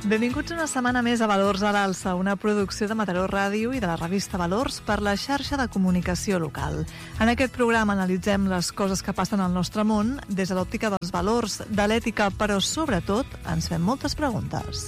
Benvinguts una setmana més a Valors a l'Alça, una producció de Mataró Ràdio i de la revista Valors per la xarxa de comunicació local. En aquest programa analitzem les coses que passen al nostre món des de l'òptica dels valors, de l'ètica, però sobretot ens fem moltes preguntes.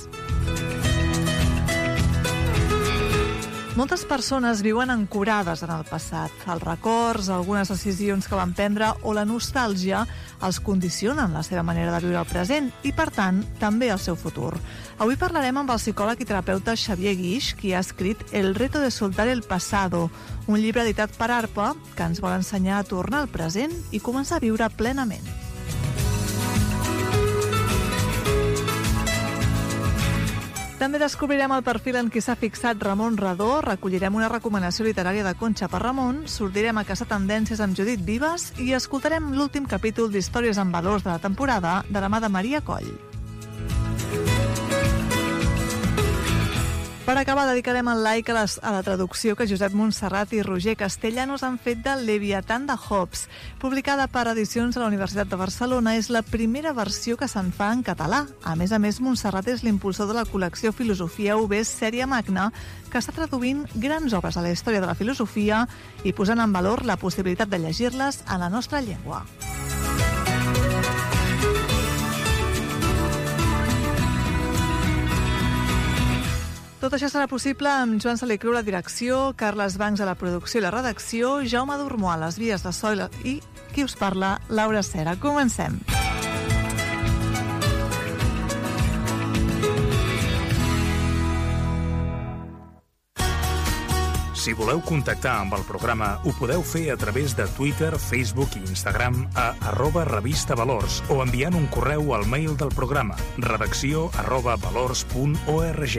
Moltes persones viuen ancorades en el passat. Els records, algunes decisions que van prendre o la nostàlgia els condicionen la seva manera de viure el present i, per tant, també el seu futur. Avui parlarem amb el psicòleg i terapeuta Xavier Guix, qui ha escrit El reto de soltar el pasado, un llibre editat per ARPA que ens vol ensenyar a tornar al present i començar a viure plenament. També descobrirem el perfil en qui s'ha fixat Ramon Redó, recollirem una recomanació literària de Conxa per Ramon, sortirem a caçar tendències amb Judit Vives i escoltarem l'últim capítol d'Històries amb valors de la temporada de la mà de Maria Coll. Per acabar, dedicarem el like a la traducció que Josep Montserrat i Roger Castellanos han fet del Leviatán de Hobbes. Publicada per Edicions de la Universitat de Barcelona, és la primera versió que se'n fa en català. A més, Montserrat és l'impulsor de la col·lecció Filosofia UB Sèrie Magna, que està traduint grans obres a la història de la filosofia i posant en valor la possibilitat de llegir-les en la nostra llengua. Tot això serà possible amb Joan Salicru a la direcció, Carles Bancs a la producció i la redacció, Jaume Dormó a les vies de so i qui us parla, Laura Cera. Comencem. Si voleu contactar amb el programa, ho podeu fer a través de Twitter, Facebook i Instagram a @revistavalors o enviant un correu al mail del programa redacció@valors.org.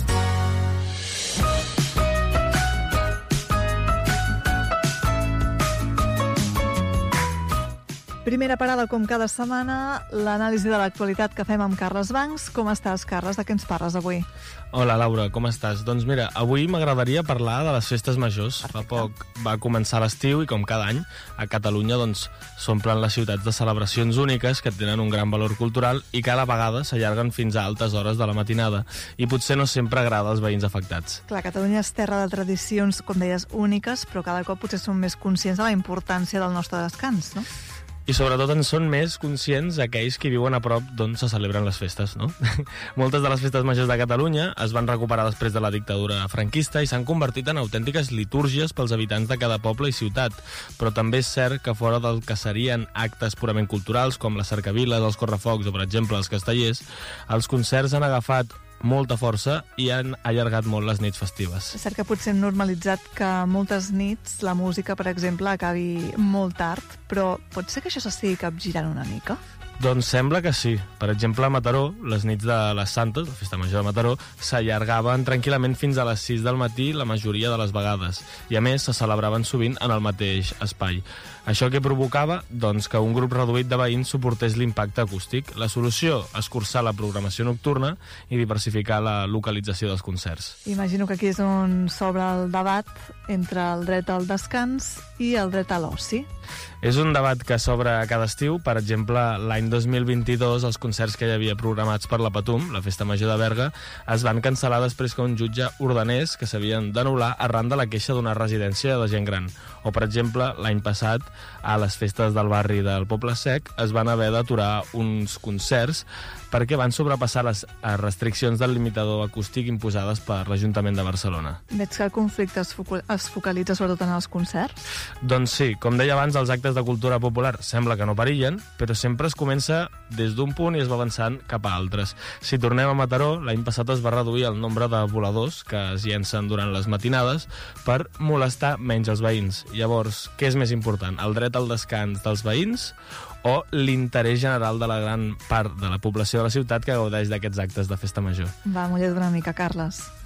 Primera parada, com cada setmana, l'anàlisi de l'actualitat que fem amb Carles Bancs. Com estàs, Carles? De què ens parles avui? Hola, Laura, com estàs? Doncs mira, avui m'agradaria parlar de les festes majors. Perfecte. Fa poc va començar l'estiu i, com cada any, a Catalunya s'omplen les ciutats de celebracions úniques que tenen un gran valor cultural i cada vegada s'allarguen fins a altes hores de la matinada i potser no sempre agrada als veïns afectats. Clar, Catalunya és terra de tradicions, com deies, úniques, però cada cop potser som més conscients de la importància del nostre descans, no? I sobretot en són més conscients aquells que viuen a prop d'on se celebren les festes, no? Moltes de les festes majors de Catalunya es van recuperar després de la dictadura franquista i s'han convertit en autèntiques litúrgies pels habitants de cada poble i ciutat. Però també és cert que fora del que serien actes purament culturals, com les cercaviles, els correfocs o, per exemple, els castellers, els concerts han agafat molta força i han allargat molt les nits festives. És cert que potser hem normalitzat que moltes nits la música, per exemple, acabi molt tard, però pot ser que això s'estigui capgirant una mica? Doncs sembla que sí. Per exemple, a Mataró, les nits de les Santes, la festa major de Mataró, s'allargaven tranquil·lament fins a les 6 del matí la majoria de les vegades. I a més, se celebraven sovint en el mateix espai. Això que provocava, doncs, que un grup reduït de veïns suportés l'impacte acústic. La solució, escurçar la programació nocturna i diversificar la localització dels concerts. Imagino que aquí és on s'obre el debat entre el dret al descans i el dret a l'oci. És un debat que s'obre cada estiu. Per exemple, l'any 2022 els concerts que hi havia programats per la Patum, la festa major de Berga, es van cancel·lar després que un jutge ordenés que s'havien d'anul·lar arran de la queixa d'una residència de gent gran. O, per exemple, l'any passat, a les festes del barri del Poble Sec es van haver d'aturar uns concerts perquè van sobrepassar les restriccions del limitador acústic imposades per l'Ajuntament de Barcelona. Veig que el conflicte es focalitza sobretot en els concerts. Doncs sí, com deia abans, els actes de cultura popular sembla que no perillen, però sempre es comença des d'un punt i es va avançant cap a altres. Si tornem a Mataró, l'any passat es va reduir el nombre de voladors que es llencen durant les matinades per molestar menys els veïns. Llavors, què és més important, el dret al descans dels veïns o l'interès general de la gran part de la població de la ciutat que gaudeix d'aquests actes de festa major? Va, mulla't una mica, Carles.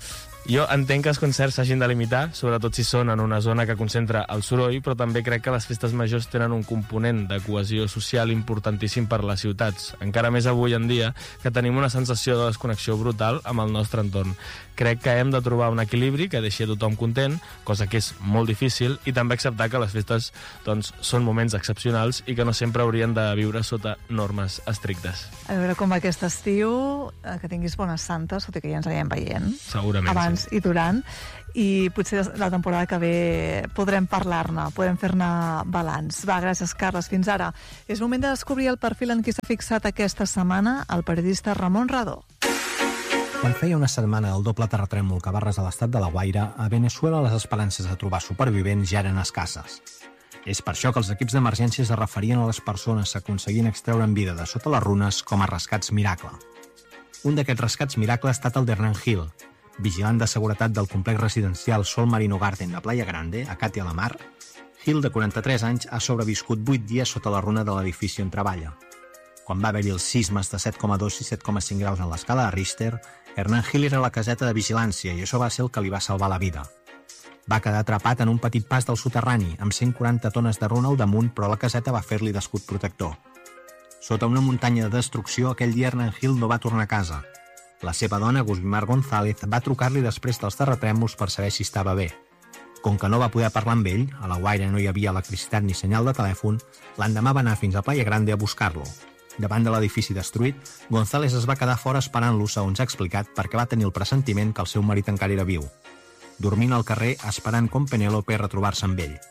Jo entenc que els concerts s'hagin de limitar, sobretot si són en una zona que concentra el soroll, però també crec que les festes majors tenen un component de cohesió social importantíssim per les ciutats, encara més avui en dia, que tenim una sensació de desconnexió brutal amb el nostre entorn. Crec que hem de trobar un equilibri que deixi a tothom content, cosa que és molt difícil, i també acceptar que les festes doncs, són moments excepcionals i que no sempre haurien de viure sota normes estrictes. A veure com aquest estiu, que tinguis bones santes, tot i que ja ens anirem veient. Segurament, abans i durant, i potser la temporada que ve podrem parlar-ne, podem fer-ne balanç. Va, gràcies, Carles. Fins ara. És moment de descobrir el perfil en qui s'ha fixat aquesta setmana el periodista Ramon Radó. Quan feia una setmana el doble terratrèmol que va arrasar l'estat de La Guaira, a Veneçuela les esperances de trobar supervivents ja eren escasses. És per això que els equips d'emergències es referien a les persones que aconseguien extreure en vida de sota les runes com a rescats miracle. Un d'aquests rescats miracle ha estat el d'Hernán Gil, vigilant de seguretat del complex residencial Sol Marino Garden de Playa Grande, a Càtia la Mar. Gil, de 43 anys, ha sobreviscut 8 dies sota la runa de l'edifici on treballa. Quan va haver-hi els sismes de 7,2 i 7,5 graus en l'escala de Richter, Hernán Gil era a la caseta de vigilància i això va ser el que li va salvar la vida. Va quedar atrapat en un petit pas del soterrani, amb 140 tones de runa al damunt, però la caseta va fer-li d'escut protector. Sota una muntanya de destrucció, aquell dia Hernán Gil no va tornar a casa. La seva dona, Gusmar González, va trucar-li després dels terratrèmols per saber si estava bé. Com que no va poder parlar amb ell, a La Guaira no hi havia electricitat ni senyal de telèfon, l'endemà va anar fins a Playa Grande a buscar-lo. Davant de l'edifici destruït, González es va quedar fora esperant-lo, segons ha explicat, perquè va tenir el pressentiment que el seu marit encara era viu. Dormint al carrer, esperant com Penélope retrobar-se amb ell.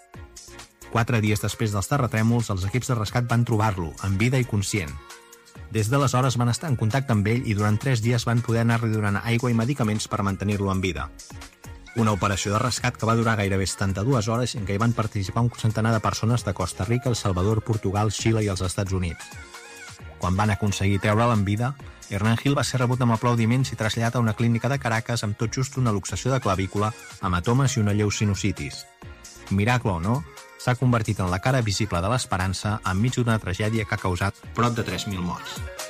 4 dies després dels terratrèmols, els equips de rescat van trobar-lo, en vida i conscient. Des d'aleshores van estar en contacte amb ell i durant 3 dies van poder anar-li donant aigua i medicaments per mantenir-lo en vida. Una operació de rescat que va durar gairebé 72 hores en què hi van participar un centenar de persones de Costa Rica, El Salvador, Portugal, Xile i els Estats Units. Quan van aconseguir treure'l en vida, Hernán Gil va ser rebut amb aplaudiments i traslladat a una clínica de Caracas amb tot just una luxació de clavícula, hematomes i una lleu sinusitis. Miracle o no, s'ha convertit en la cara visible de l'esperança enmig d'una tragèdia que ha causat prop de 3.000 morts.